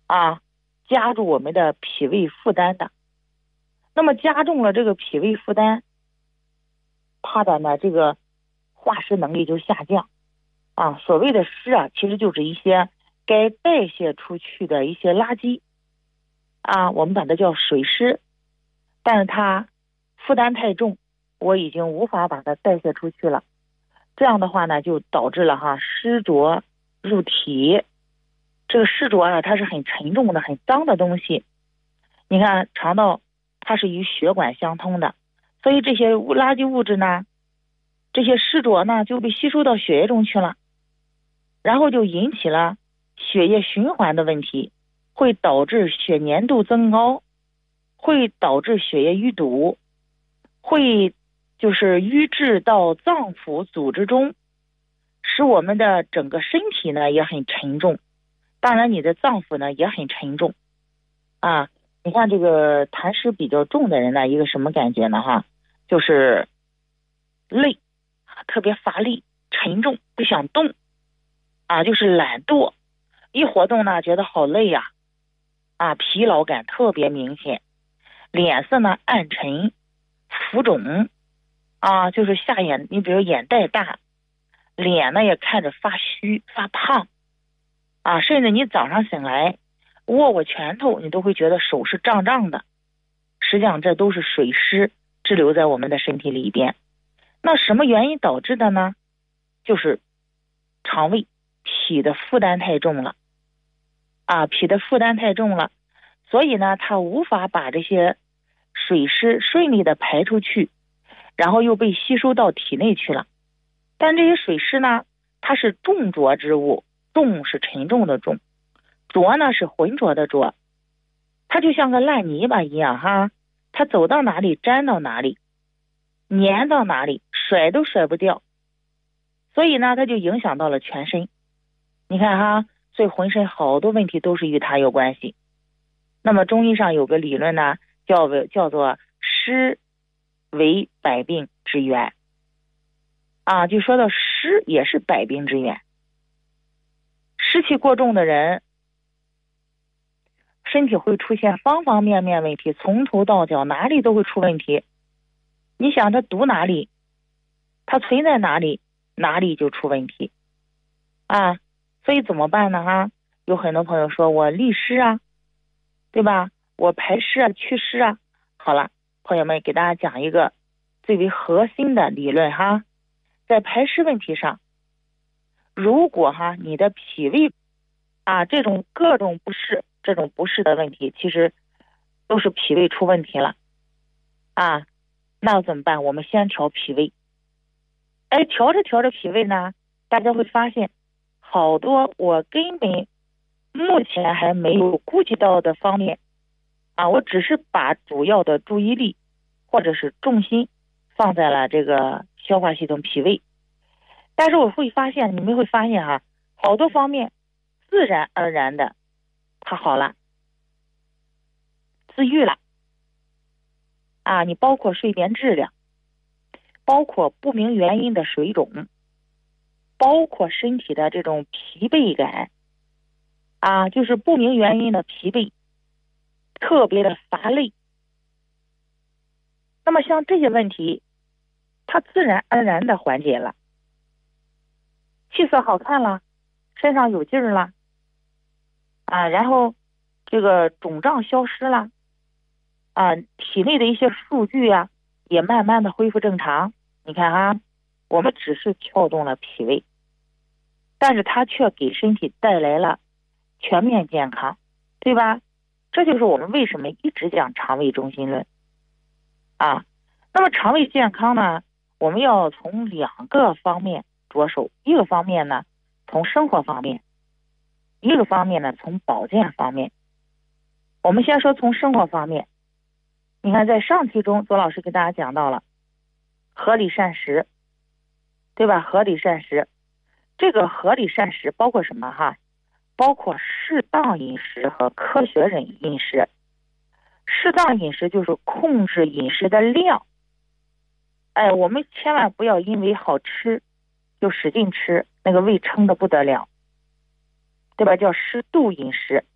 啊，加重我们的脾胃负担的。那么加重了这个脾胃负担，它的呢这个化湿能力就下降啊。所谓的湿啊，其实就是一些该代谢出去的一些垃圾啊，我们把它叫水湿，但是它负担太重，我已经无法把它代谢出去了。这样的话呢，就导致了湿浊入体。这个湿浊啊，它是很沉重的、很脏的东西。你看肠道它是与血管相通的，所以这些垃圾物质呢，这些湿浊呢就被吸收到血液中去了，然后就引起了血液循环的问题，会导致血粘度增高，会导致血液淤堵，会就是淤滞到脏腑组织中，使我们的整个身体呢也很沉重，当然你的脏腑呢也很沉重啊。你看这个痰湿比较重的人呢，一个什么感觉呢就是累，特别乏力沉重，不想动啊，就是懒惰，一活动呢觉得好累呀疲劳感特别明显，脸色呢暗沉浮肿啊，就是下眼，你比如眼袋大，脸呢也看着发虚发胖啊，甚至你早上醒来握拳头，你都会觉得手是胀胀的。实际上这都是水湿滞留在我们的身体里边。那什么原因导致的呢？就是肠胃脾的负担太重了啊，脾的负担太重了，所以呢它无法把这些水湿顺利的排出去，然后又被吸收到体内去了。但这些水湿呢，它是重浊之物，重是沉重的重，浊呢是浑浊的浊，它就像个烂泥巴一样它走到哪里粘到哪里，粘到哪里甩都甩不掉，所以呢它就影响到了全身。你看所以浑身好多问题都是与它有关系。那么中医上有个理论呢，叫做湿为百病之源啊，就说到湿也是百病之源。湿气过重的人，身体会出现方方面面问题，从头到脚哪里都会出问题。你想它堵哪里，它存在哪里，哪里就出问题啊。所以怎么办呢有很多朋友说我利湿对吧，我排湿祛湿好了，朋友们给大家讲一个最为核心的理论在排湿问题上，如果你的脾胃这种各种不适，这种不适的问题其实都是脾胃出问题了那怎么办？我们先调脾胃。调着脾胃呢，大家会发现好多我根本目前还没有顾及到的方面我只是把主要的注意力或者是重心放在了这个消化系统脾胃，但是我会发现，你们会发现好多方面自然而然的它好了，自愈了你包括睡眠质量，包括不明原因的水肿，包括身体的这种疲惫感就是不明原因的疲惫，特别的乏累。那么像这些问题，它自然而然的缓解了，气色好看了，身上有劲儿了然后这个肿胀消失了体内的一些数据也慢慢的恢复正常。你看我们只是撬动了脾胃，但是它却给身体带来了全面健康，对吧？这就是我们为什么一直讲肠胃中心论那么肠胃健康呢，我们要从2个方面着手，一个方面呢从生活方面，一个方面呢从保健方面。我们先说从生活方面，你看在上期中左老师给大家讲到了合理膳食，对吧？合理膳食，这个合理膳食包括什么包括适当饮食和科学饮食。适当饮食就是控制饮食的量我们千万不要因为好吃就使劲吃，那个胃撑得不得了，对吧？叫适度饮食